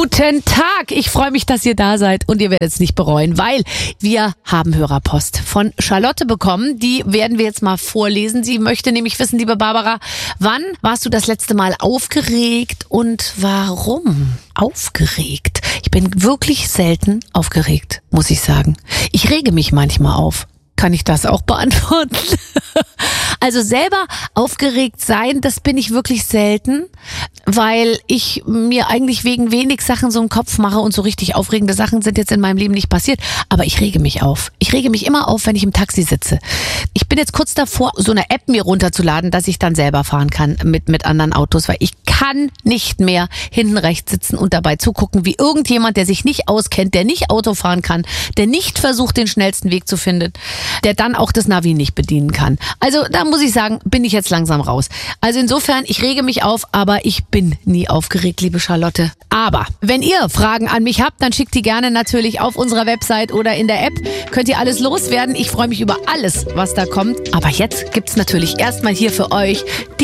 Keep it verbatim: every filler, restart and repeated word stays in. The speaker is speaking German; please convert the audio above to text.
Guten Tag, ich freue mich, dass ihr da seid und ihr werdet es nicht bereuen, weil wir haben Hörerpost von Charlotte bekommen. Die werden wir jetzt mal vorlesen. Sie möchte nämlich wissen, liebe Barbara, wann warst du das letzte Mal aufgeregt und warum? Aufgeregt? Ich bin wirklich selten aufgeregt, muss ich sagen. Ich rege mich manchmal auf. Kann ich das auch beantworten? Also selber aufgeregt sein, das bin ich wirklich selten, weil ich mir eigentlich wegen wenig Sachen so einen Kopf mache und so richtig aufregende Sachen sind jetzt in meinem Leben nicht passiert. Aber ich rege mich auf. Ich rege mich immer auf, wenn ich im Taxi sitze. Ich bin jetzt kurz davor, so eine App mir runterzuladen, dass ich dann selber fahren kann mit, mit anderen Autos, weil ich kann nicht mehr hinten rechts sitzen und dabei zugucken, wie irgendjemand, der sich nicht auskennt, der nicht Auto fahren kann, der nicht versucht, den schnellsten Weg zu finden, der dann auch das Navi nicht bedienen kann. Also da muss ich sagen, bin ich jetzt langsam raus. Also insofern, ich rege mich auf, aber ich bin nie aufgeregt, liebe Charlotte. Aber wenn ihr Fragen an mich habt, dann schickt die gerne natürlich auf unserer Website oder in der App. Könnt ihr alles loswerden. Ich freue mich über alles, was da kommt. Aber jetzt gibt's natürlich erstmal hier für euch die